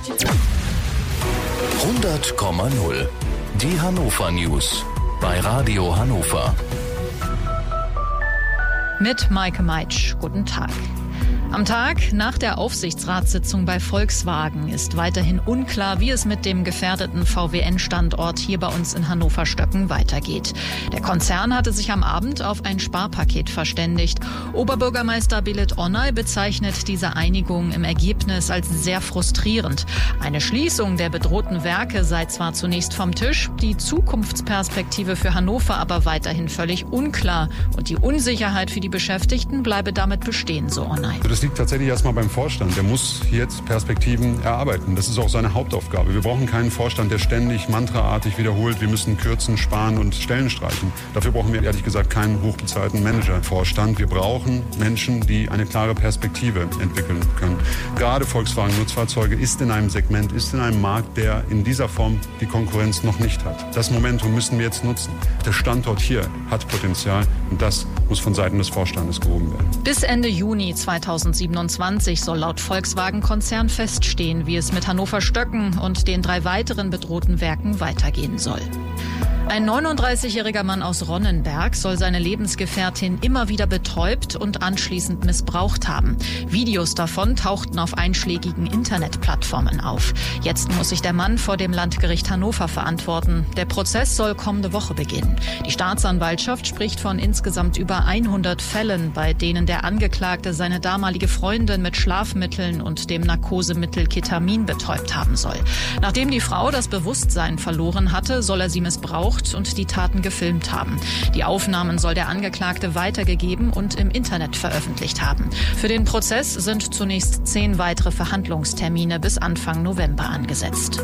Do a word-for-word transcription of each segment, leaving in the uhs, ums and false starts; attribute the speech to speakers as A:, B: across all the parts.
A: hundert Komma null. Die Hannover News bei Radio Hannover.
B: Mit Maike Meitsch. Guten Tag. Am Tag nach der Aufsichtsratssitzung bei Volkswagen ist weiterhin unklar, wie es mit dem gefährdeten V W N-Standort hier bei uns in Hannover-Stöcken weitergeht. Der Konzern hatte sich am Abend auf ein Sparpaket verständigt. Oberbürgermeister Belit Onay bezeichnet diese Einigung im Ergebnis als sehr frustrierend. Eine Schließung der bedrohten Werke sei zwar zunächst vom Tisch, die Zukunftsperspektive für Hannover aber weiterhin völlig unklar. Und die Unsicherheit für die Beschäftigten bleibe damit bestehen, so Onay.
C: Das liegt tatsächlich erstmal beim Vorstand. Der muss jetzt Perspektiven erarbeiten. Das ist auch seine Hauptaufgabe. Wir brauchen keinen Vorstand, der ständig mantraartig wiederholt, wir müssen kürzen, sparen und Stellen streichen. Dafür brauchen wir ehrlich gesagt keinen hochbezahlten Managervorstand. Wir brauchen Menschen, die eine klare Perspektive entwickeln können. Gerade Volkswagen Nutzfahrzeuge ist in einem Segment, ist in einem Markt, der in dieser Form die Konkurrenz noch nicht hat. Das Momentum müssen wir jetzt nutzen. Der Standort hier hat Potenzial und das muss von Seiten des Vorstandes gehoben werden.
B: Bis Ende Juni zweitausendsiebenundzwanzig soll laut Volkswagen-Konzern feststehen, wie es mit Hannover-Stöcken und den drei weiteren bedrohten Werken weitergehen soll. Ein neununddreißigjähriger Mann aus Ronnenberg soll seine Lebensgefährtin immer wieder betäubt und anschließend missbraucht haben. Videos davon tauchten auf einschlägigen Internetplattformen auf. Jetzt muss sich der Mann vor dem Landgericht Hannover verantworten. Der Prozess soll kommende Woche beginnen. Die Staatsanwaltschaft spricht von insgesamt über hundert Fällen, bei denen der Angeklagte seine damalige Freundin mit Schlafmitteln und dem Narkosemittel Ketamin betäubt haben soll. Nachdem die Frau das Bewusstsein verloren hatte, soll er sie missbraucht und die Taten gefilmt haben. Die Aufnahmen soll der Angeklagte weitergegeben und im Internet veröffentlicht haben. Für den Prozess sind zunächst zehn weitere Verhandlungstermine bis Anfang November angesetzt.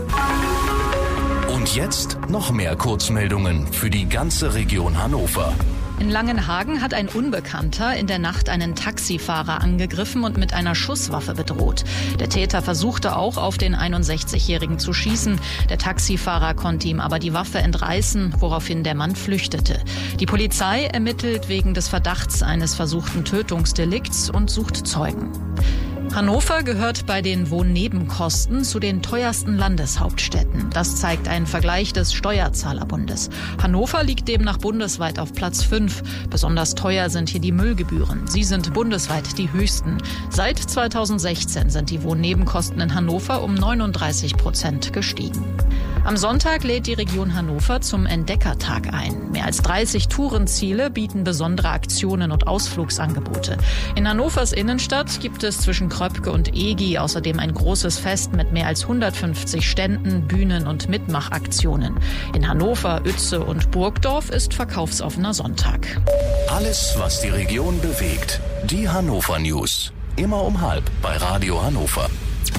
A: Und jetzt noch mehr Kurzmeldungen für die ganze Region Hannover.
B: In Langenhagen hat ein Unbekannter in der Nacht einen Taxifahrer angegriffen und mit einer Schusswaffe bedroht. Der Täter versuchte auch, auf den einundsechzigjährigen zu schießen. Der Taxifahrer konnte ihm aber die Waffe entreißen, woraufhin der Mann flüchtete. Die Polizei ermittelt wegen des Verdachts eines versuchten Tötungsdelikts und sucht Zeugen. Hannover gehört bei den Wohnnebenkosten zu den teuersten Landeshauptstädten. Das zeigt ein Vergleich des Steuerzahlerbundes. Hannover liegt demnach bundesweit auf Platz fünf. Besonders teuer sind hier die Müllgebühren. Sie sind bundesweit die höchsten. Seit zweitausendsechzehn sind die Wohnnebenkosten in Hannover um neununddreißig Prozent gestiegen. Am Sonntag lädt die Region Hannover zum Entdeckertag ein. Mehr als dreißig Tourenziele bieten besondere Aktionen und Ausflugsangebote. In Hannovers Innenstadt gibt es zwischen Kröpke und Egi außerdem ein großes Fest mit mehr als hundertfünfzig Ständen, Bühnen und Mitmachaktionen. In Hannover, Uetze und Burgdorf ist verkaufsoffener Sonntag.
A: Alles, was die Region bewegt. Die Hannover News. Immer um halb bei Radio Hannover.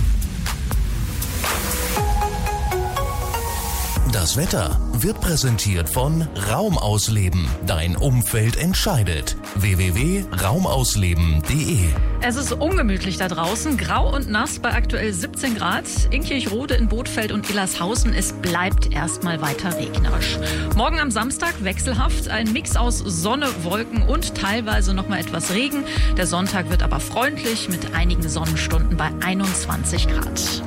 A: Das Wetter wird präsentiert von Raumausleben. Dein Umfeld entscheidet. w w w punkt raumausleben punkt d e.
B: Es ist ungemütlich da draußen, grau und nass bei aktuell siebzehn Grad. In Kirchrode, in Bothfeld und Illershausen. Es bleibt erstmal weiter regnerisch. Morgen am Samstag wechselhaft, ein Mix aus Sonne, Wolken und teilweise noch mal etwas Regen. Der Sonntag wird aber freundlich mit einigen Sonnenstunden bei einundzwanzig Grad.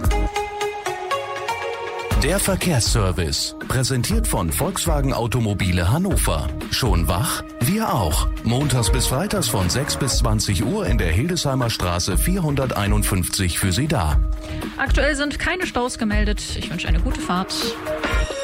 A: Der Verkehrsservice, präsentiert von Volkswagen Automobile Hannover. Schon wach? Wir auch. Montags bis freitags von sechs bis zwanzig Uhr in der Hildesheimer Straße vierhunderteinundfünfzig für Sie da.
B: Aktuell sind keine Staus gemeldet. Ich wünsche eine gute Fahrt.